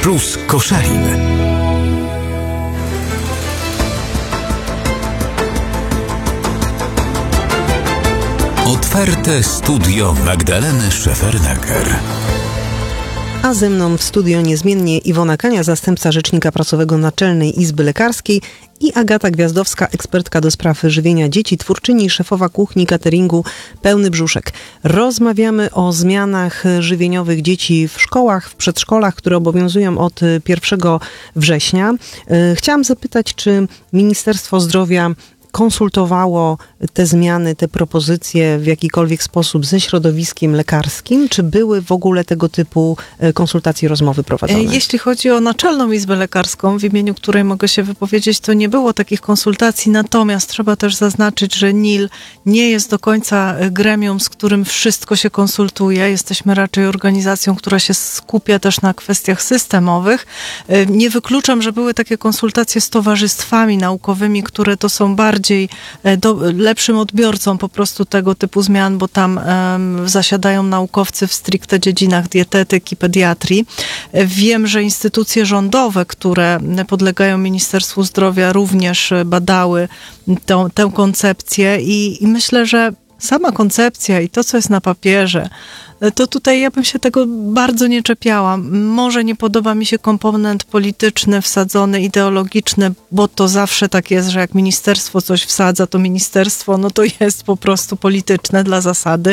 Prus Koszalin. Otwarte studio Magdaleny Szefernaker. A ze mną w studio niezmiennie Iwona Kania, zastępca rzecznika prasowego Naczelnej Izby Lekarskiej, i Agata Gwiazdowska, ekspertka do spraw żywienia dzieci, twórczyni i szefowa kuchni cateringu Pełny Brzuszek. Rozmawiamy o zmianach żywieniowych dzieci w szkołach, w przedszkolach, które obowiązują od 1 września. Chciałam zapytać, czy Ministerstwo Zdrowia konsultowało te zmiany, te propozycje w jakikolwiek sposób ze środowiskiem lekarskim? Czy były w ogóle tego typu konsultacje, rozmowy prowadzone? Jeśli chodzi o Naczelną Izbę Lekarską, w imieniu której mogę się wypowiedzieć, to nie było takich konsultacji, natomiast trzeba też zaznaczyć, że NIL nie jest do końca gremium, z którym wszystko się konsultuje. Jesteśmy raczej organizacją, która się skupia też na kwestiach systemowych. Nie wykluczam, że były takie konsultacje z towarzystwami naukowymi, które to są bardziej lepszym odbiorcą po prostu tego typu zmian, bo tam zasiadają naukowcy w stricte dziedzinach dietetyki, pediatrii. Wiem, że instytucje rządowe, które podlegają Ministerstwu Zdrowia, również badały tę koncepcję i myślę, że sama koncepcja i to, co jest na papierze, to tutaj ja bym się tego bardzo nie czepiała. Może nie podoba mi się komponent polityczny, wsadzony, ideologiczny, bo to zawsze tak jest, że jak ministerstwo coś wsadza, to ministerstwo, no to jest po prostu polityczne dla zasady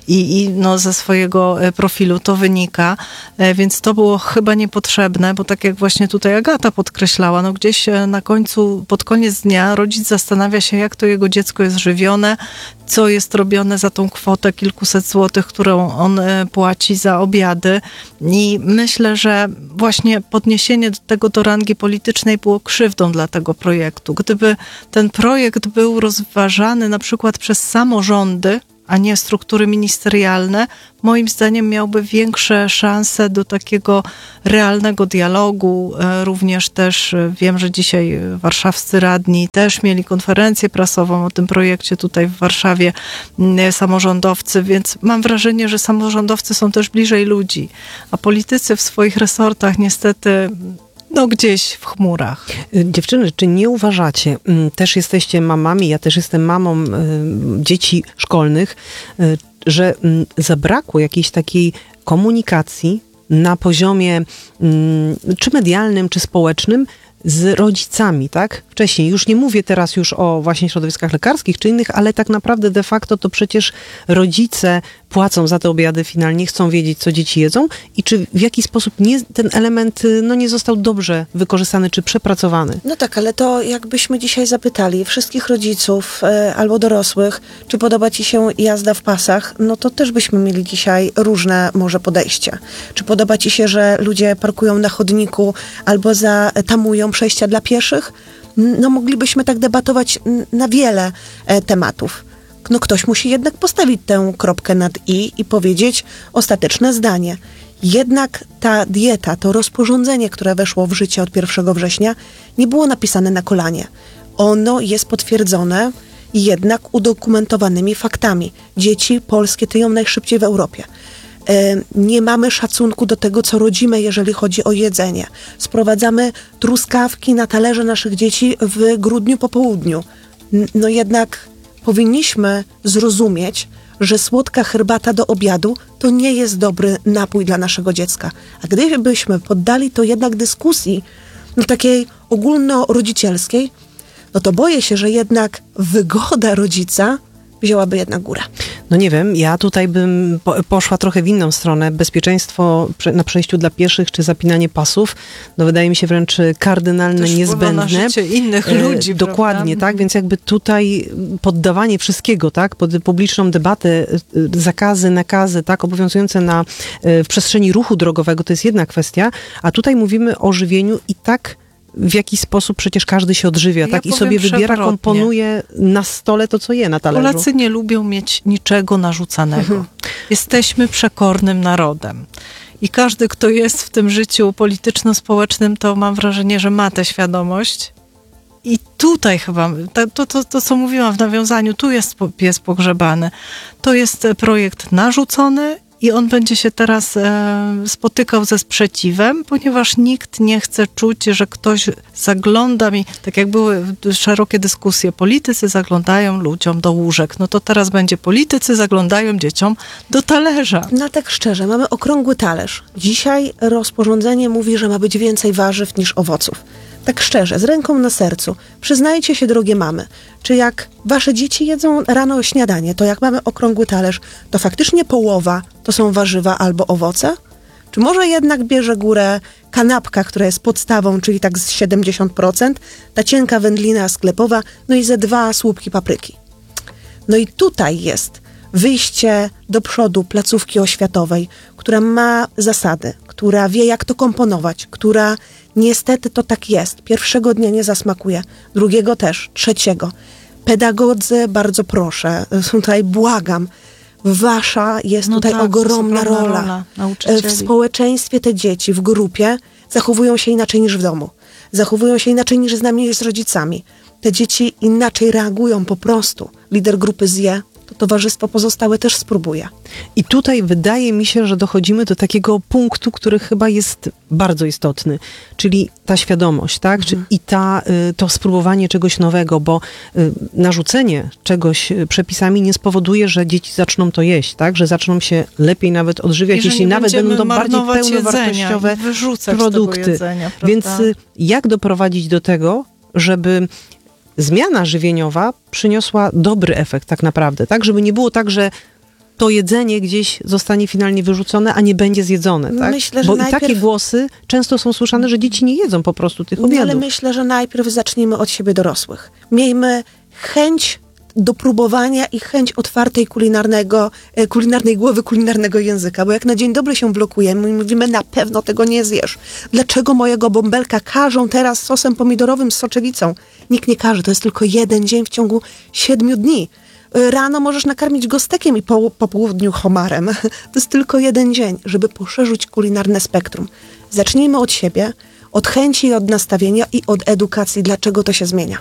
i no ze swojego profilu to wynika, więc to było chyba niepotrzebne, bo tak jak właśnie tutaj Agata podkreślała, no gdzieś na końcu, pod koniec dnia rodzic zastanawia się, jak to jego dziecko jest żywione, co jest robione za tą kwotę kilkuset złotych, którą on płaci za obiady, i myślę, że właśnie podniesienie tego do rangi politycznej było krzywdą dla tego projektu. Gdyby ten projekt był rozważany na przykład przez samorządy, a nie struktury ministerialne, moim zdaniem miałby większe szanse do takiego realnego dialogu. Również też wiem, że dzisiaj warszawscy radni też mieli konferencję prasową o tym projekcie tutaj w Warszawie, samorządowcy, więc mam wrażenie, że samorządowcy są też bliżej ludzi, a politycy w swoich resortach niestety gdzieś w chmurach. Dziewczyny, czy nie uważacie, też jesteście mamami, ja też jestem mamą dzieci szkolnych, że zabrakło jakiejś takiej komunikacji na poziomie czy medialnym, czy społecznym z rodzicami, tak? Wcześniej, już nie mówię teraz już o właśnie środowiskach lekarskich czy innych, ale tak naprawdę de facto to przecież rodzice płacą za te obiady finalnie, chcą wiedzieć, co dzieci jedzą, i czy w jaki sposób ten element nie został dobrze wykorzystany czy przepracowany. No tak, ale to jakbyśmy dzisiaj zapytali wszystkich rodziców albo dorosłych, czy podoba ci się jazda w pasach, no to też byśmy mieli dzisiaj różne może podejścia. Czy podoba ci się, że ludzie parkują na chodniku albo zatamują przejścia dla pieszych? No moglibyśmy tak debatować na wiele tematów. No ktoś musi jednak postawić tę kropkę nad i powiedzieć ostateczne zdanie. Jednak ta dieta, to rozporządzenie, które weszło w życie od 1 września, nie było napisane na kolanie. Ono jest potwierdzone jednak udokumentowanymi faktami. Dzieci polskie tyją najszybciej w Europie. Nie mamy szacunku do tego, co rodzimy, jeżeli chodzi o jedzenie. Sprowadzamy truskawki na talerze naszych dzieci w grudniu po południu. No jednak powinniśmy zrozumieć, że słodka herbata do obiadu to nie jest dobry napój dla naszego dziecka. A gdybyśmy poddali to jednak dyskusji takiej ogólnorodzicielskiej, no to boję się, że jednak wygoda rodzica wzięłaby jednak górę. No nie wiem, ja tutaj bym poszła trochę w inną stronę. Bezpieczeństwo na przejściu dla pieszych, czy zapinanie pasów, no wydaje mi się wręcz kardynalne, niezbędne. Na życie innych ludzi. Dokładnie, prawda? tak? Więc jakby tutaj poddawanie wszystkiego, tak? Pod publiczną debatę, zakazy, nakazy, tak? Obowiązujące w przestrzeni ruchu drogowego, to jest jedna kwestia, a tutaj mówimy o żywieniu i tak w jaki sposób przecież każdy się odżywia, tak? I sobie wybiera, komponuje na stole to, co je na talerzu. Polacy nie lubią mieć niczego narzucanego. Jesteśmy przekornym narodem. I każdy, kto jest w tym życiu polityczno-społecznym, to mam wrażenie, że ma tę świadomość. I tutaj chyba, to co mówiłam w nawiązaniu, tu jest pies pogrzebany. To jest projekt narzucony i on będzie się teraz spotykał ze sprzeciwem, ponieważ nikt nie chce czuć, że ktoś zagląda mi, tak jak były szerokie dyskusje, politycy zaglądają ludziom do łóżek, no to teraz będzie politycy zaglądają dzieciom do talerza. No tak szczerze, mamy okrągły talerz. Dzisiaj rozporządzenie mówi, że ma być więcej warzyw niż owoców. Tak szczerze, z ręką na sercu, przyznajcie się, drogie mamy, czy jak wasze dzieci jedzą rano śniadanie, to jak mamy okrągły talerz, to faktycznie połowa to są warzywa albo owoce? Czy może jednak bierze górę kanapka, która jest podstawą, czyli tak z 70%, ta cienka wędlina sklepowa, no i ze 2 słupki papryki. No i tutaj jest wyjście do przodu placówki oświatowej, która ma zasady, która wie, jak to komponować, która niestety to tak jest. Pierwszego dnia nie zasmakuje, drugiego też, trzeciego. Pedagodzy, bardzo proszę, tutaj błagam, wasza jest tutaj ogromna rola. W społeczeństwie te dzieci w grupie zachowują się inaczej niż w domu. Zachowują się inaczej niż z nami, z rodzicami. Te dzieci inaczej reagują po prostu. Lider grupy zje, to towarzystwo pozostałe też spróbuje. I tutaj wydaje mi się, że dochodzimy do takiego punktu, który chyba jest bardzo istotny, czyli ta świadomość, tak? I to spróbowanie czegoś nowego, bo narzucenie czegoś przepisami nie spowoduje, że dzieci zaczną to jeść, tak? Że zaczną się lepiej nawet odżywiać, jeśli nawet będą to bardziej pełnowartościowe produkty. Jedzenia, więc jak doprowadzić do tego, żeby zmiana żywieniowa przyniosła dobry efekt tak naprawdę, tak? Żeby nie było tak, że to jedzenie gdzieś zostanie finalnie wyrzucone, a nie będzie zjedzone, tak? Myślę, że bo i takie głosy często są słyszane, że dzieci nie jedzą po prostu tych obiadów. Ale myślę, że najpierw zacznijmy od siebie dorosłych. Miejmy chęć do próbowania i chęć otwartej kulinarnej głowy, kulinarnego języka, bo jak na dzień dobry się blokujemy i mówimy, na pewno tego nie zjesz. Dlaczego mojego bąbelka karzą teraz sosem pomidorowym z soczewicą? Nikt nie każe, to jest tylko 1 dzień w ciągu 7 dni. Rano możesz nakarmić go stekiem i po południu homarem. To jest tylko 1 dzień, żeby poszerzyć kulinarne spektrum. Zacznijmy od siebie, od chęci i od nastawienia i od edukacji, dlaczego to się zmienia.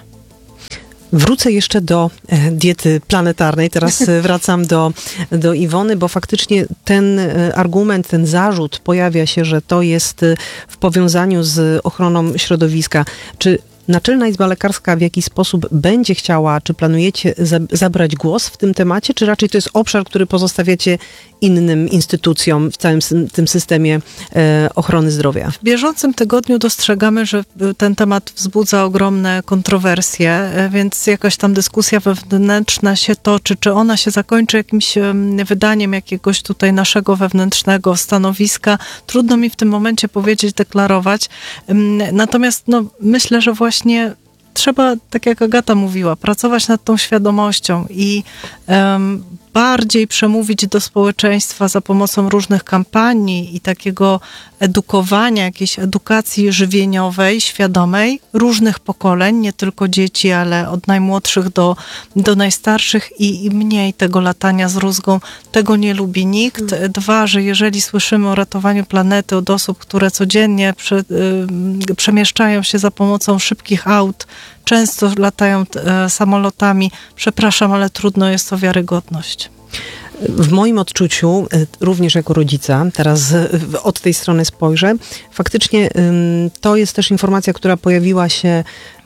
Wrócę jeszcze do diety planetarnej. Teraz wracam do Iwony, bo faktycznie ten argument, ten zarzut pojawia się, że to jest w powiązaniu z ochroną środowiska. Czy Naczelna Izba Lekarska w jakiś sposób będzie chciała, czy planujecie zabrać głos w tym temacie, czy raczej to jest obszar, który pozostawiacie innym instytucjom w całym tym systemie ochrony zdrowia? W bieżącym tygodniu dostrzegamy, że ten temat wzbudza ogromne kontrowersje, więc jakaś tam dyskusja wewnętrzna się toczy. Czy ona się zakończy jakimś wydaniem jakiegoś tutaj naszego wewnętrznego stanowiska? Trudno mi w tym momencie powiedzieć, deklarować. Natomiast myślę, że właśnie trzeba, tak jak Agata mówiła, pracować nad tą świadomością i bardziej przemówić do społeczeństwa za pomocą różnych kampanii i takiego edukowania, jakiejś edukacji żywieniowej, świadomej, różnych pokoleń, nie tylko dzieci, ale od najmłodszych do najstarszych i mniej tego latania z rózgą. Tego nie lubi nikt. 2, że jeżeli słyszymy o ratowaniu planety od osób, które codziennie przemieszczają się za pomocą szybkich aut, często latają samolotami, przepraszam, ale trudno jest o wiarygodność. W moim odczuciu, również jako rodzica, teraz od tej strony spojrzę, faktycznie to jest też informacja, która pojawiła się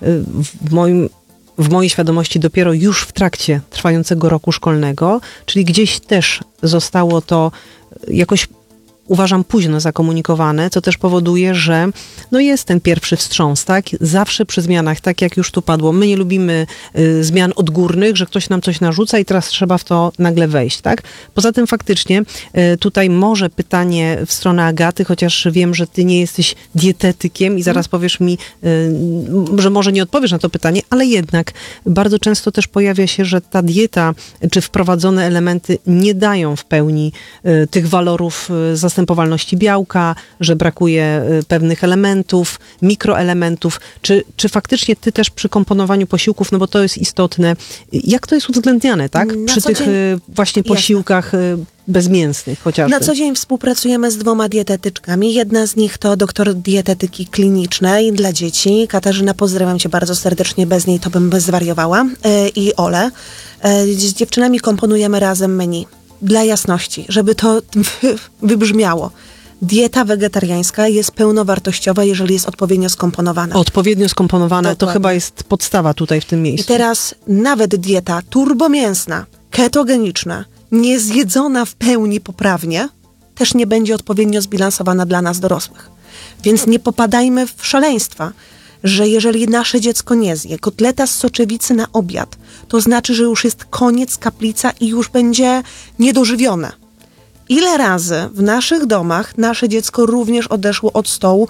w mojej świadomości dopiero już w trakcie trwającego roku szkolnego, czyli gdzieś też zostało to jakoś, uważam, późno zakomunikowane, co też powoduje, że jest ten pierwszy wstrząs, tak? Zawsze przy zmianach, tak jak już tu padło, my nie lubimy zmian odgórnych, że ktoś nam coś narzuca i teraz trzeba w to nagle wejść, tak? Poza tym faktycznie tutaj może pytanie w stronę Agaty, chociaż wiem, że ty nie jesteś dietetykiem i zaraz powiesz mi, że może nie odpowiesz na to pytanie, ale jednak bardzo często też pojawia się, że ta dieta, czy wprowadzone elementy nie dają w pełni tych walorów zastępowalności białka, że brakuje pewnych elementów, mikroelementów. Czy faktycznie ty też przy komponowaniu posiłków, bo to jest istotne, jak to jest uwzględniane, tak? Przy tych właśnie posiłkach bezmięsnych chociażby. Na co dzień współpracujemy z 2 dietetyczkami. Jedna z nich to doktor dietetyki klinicznej dla dzieci. Katarzyna, pozdrawiam cię bardzo serdecznie, bez niej to bym zwariowała. I Ole. Z dziewczynami komponujemy razem menu. Dla jasności, żeby to wybrzmiało. Dieta wegetariańska jest pełnowartościowa, jeżeli jest odpowiednio skomponowana. Odpowiednio skomponowana, to Dokładnie. chyba jest podstawa tutaj w tym I miejscu. teraz nawet dieta turbomięsna, ketogeniczna, niezjedzona w pełni poprawnie, też nie będzie odpowiednio zbilansowana dla nas dorosłych. Więc nie popadajmy w szaleństwa, że jeżeli nasze dziecko nie zje kotleta z soczewicy na obiad, to znaczy, że już jest koniec, kaplica i już będzie niedożywione. Ile razy w naszych domach nasze dziecko również odeszło od stołu,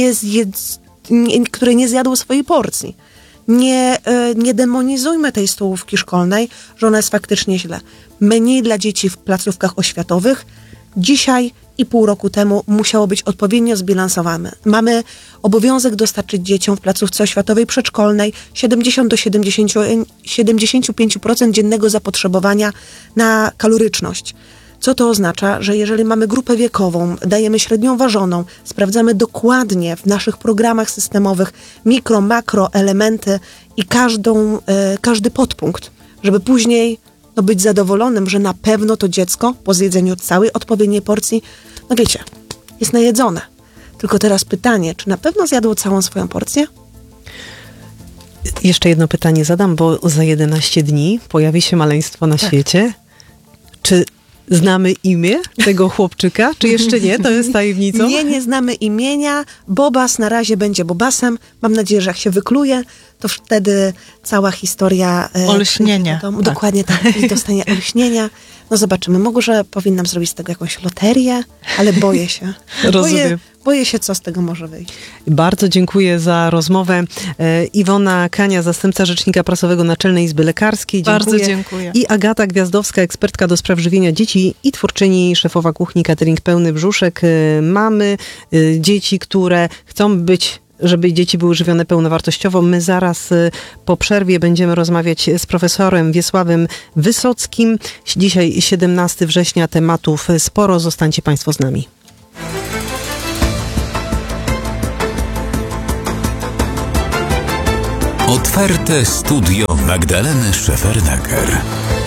które nie zjadło swojej porcji. Nie demonizujmy tej stołówki szkolnej, że ona jest faktycznie źle. Menu dla dzieci w placówkach oświatowych dzisiaj i pół roku temu musiało być odpowiednio zbilansowane. Mamy obowiązek dostarczyć dzieciom w placówce oświatowej przedszkolnej 70 do 75% dziennego zapotrzebowania na kaloryczność. Co to oznacza? Że jeżeli mamy grupę wiekową, dajemy średnią ważoną, sprawdzamy dokładnie w naszych programach systemowych mikro, makro elementy i każdy podpunkt, żeby później być zadowolonym, że na pewno to dziecko po zjedzeniu całej odpowiedniej porcji, no wiecie, jest najedzone. Tylko teraz pytanie, czy na pewno zjadło całą swoją porcję? Jeszcze jedno pytanie zadam, bo za 11 dni pojawi się maleństwo na świecie. Czy znamy imię tego chłopczyka? Czy jeszcze nie? To jest tajemnicą? Nie znamy imienia. Bobas na razie będzie Bobasem. Mam nadzieję, że jak się wykluje, to wtedy cała historia... Olśnienia. przyjdzie do domu. Tak. Dokładnie tak. I dostanie olśnienia. No zobaczymy. Może powinnam zrobić z tego jakąś loterię, ale boję się. Rozumiem. Boję się, co z tego może wyjść. Bardzo dziękuję za rozmowę. Iwona Kania, zastępca Rzecznika Prasowego Naczelnej Izby Lekarskiej. Bardzo dziękuję. I Agata Gwiazdowska, ekspertka do spraw żywienia dzieci i twórczyni, szefowa kuchni Catering Pełny Brzuszek. Mamy dzieci, które chcą żeby dzieci były żywione pełnowartościowo. My zaraz po przerwie będziemy rozmawiać z profesorem Wiesławem Wysockim. Dzisiaj 17 września, tematów sporo. Zostańcie Państwo z nami. Otwarte studio Magdaleny Szefernaker.